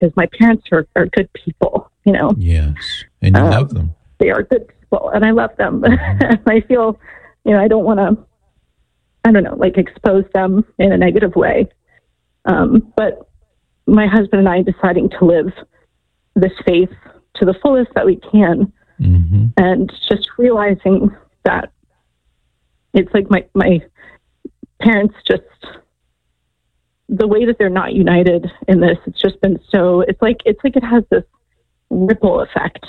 because my parents are good people, you know. Yes, and you love them. They are good people, and I love them. And I feel, you know, I don't want to, I don't know, like expose them in a negative way. But my husband and I deciding to live this faith to the fullest that we can, and just realizing that it's like my parents just, the way that they're not united in this, it's just been so, it's like it has this ripple effect.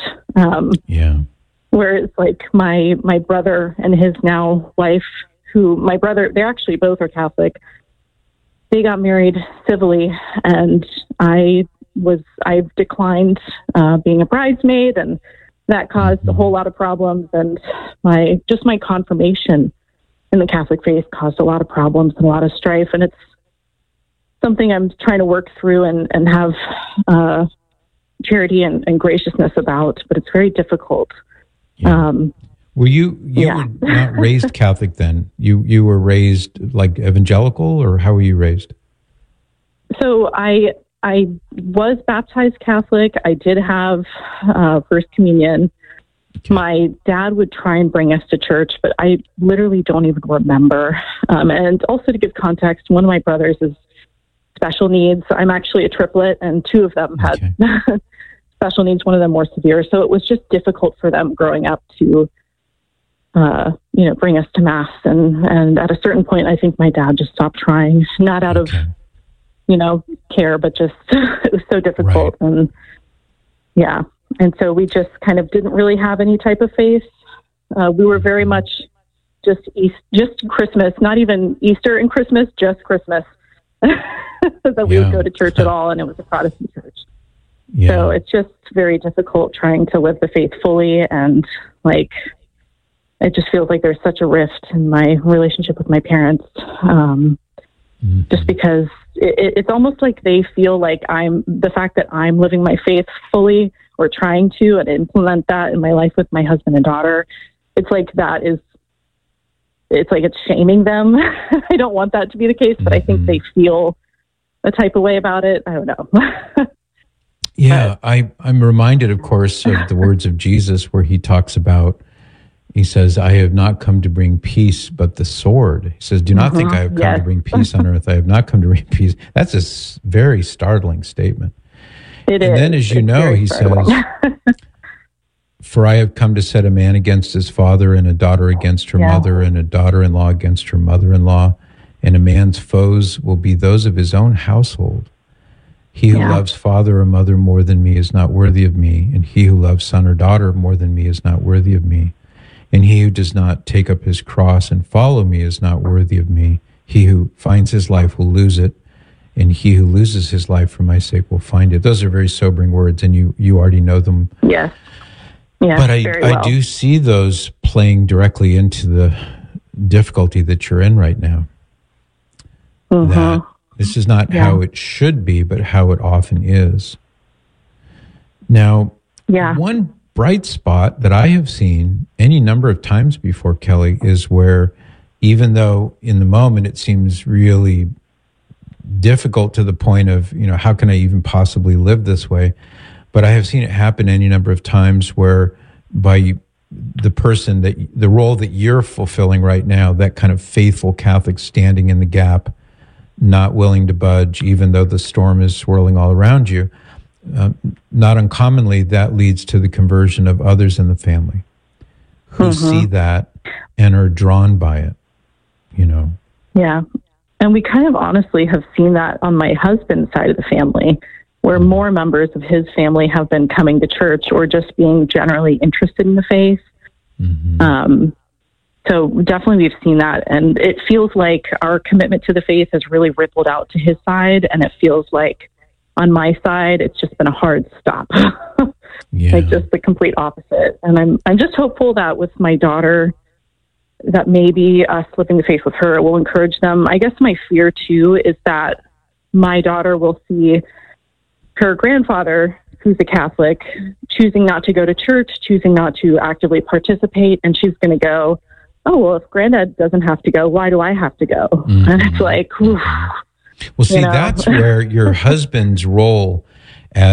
Where it's like my brother and his now wife, who my brother, they actually both are Catholic. They got married civilly, and I've declined being a bridesmaid, and that caused a whole lot of problems. And my confirmation in the Catholic faith caused a lot of problems and a lot of strife. And it's something I'm trying to work through and have charity and graciousness about, but it's very difficult. Were you were not raised Catholic then? You were raised like evangelical, or how were you raised? So I was baptized Catholic. I did have First Communion. Okay. My dad would try and bring us to church, but I literally don't even remember. And also to give context, one of my brothers is special needs. I'm actually a triplet, and two of them had special needs, one of them more severe. So it was just difficult for them growing up to, bring us to Mass. And at a certain point, I think my dad just stopped trying, not out of, care, but just it was so difficult. Right. And so we just kind of didn't really have any type of faith. We were very much just Christmas, not even Easter and Christmas, just Christmas. That we would go to church at all, and it was a Protestant church. Yeah. So it's just very difficult trying to live the faith fully, and it just feels like there's such a rift in my relationship with my parents, just because it's almost like they feel like the fact that I'm living my faith fully or trying to and implement that in my life with my husband and daughter. It's like it's shaming them. I don't want that to be the case, but I think they feel a type of way about it. I don't know. Yeah, I'm reminded, of course, of the words of Jesus where he talks about, he says, I have not come to bring peace, but the sword. He says, do not think I have come to bring peace on earth. I have not come to bring peace. That's a very startling statement. It is. And then, as you know, he says, for I have come to set a man against his father, and a daughter against her mother, and a daughter-in-law against her mother-in-law, and a man's foes will be those of his own household. He who loves father or mother more than me is not worthy of me, and he who loves son or daughter more than me is not worthy of me. And he who does not take up his cross and follow me is not worthy of me. He who finds his life will lose it, and he who loses his life for my sake will find it. Those are very sobering words, and you already know them. Yes. Yeah, but I do see those playing directly into the difficulty that you're in right now. That this is not how it should be, but how it often is. Now, one bright spot that I have seen any number of times before, Kelly, is where even though in the moment it seems really difficult to the point of, how can I even possibly live this way? But I have seen it happen any number of times where by the role that you're fulfilling right now, that kind of faithful Catholic standing in the gap, not willing to budge, even though the storm is swirling all around you, not uncommonly, that leads to the conversion of others in the family who see that and are drawn by it, Yeah. And we kind of honestly have seen that on my husband's side of the family, where more members of his family have been coming to church or just being generally interested in the faith. So definitely we've seen that. And it feels like our commitment to the faith has really rippled out to his side. And it feels like on my side, it's just been a hard stop. Like just the complete opposite. And I'm just hopeful that with my daughter, that maybe us living the faith with her will encourage them. I guess my fear too is that my daughter will see her grandfather, who's a Catholic, choosing not to go to church, choosing not to actively participate. And she's going to go, oh, well, if Granddad doesn't have to go, why do I have to go? And it's like, well, see, that's where your husband's role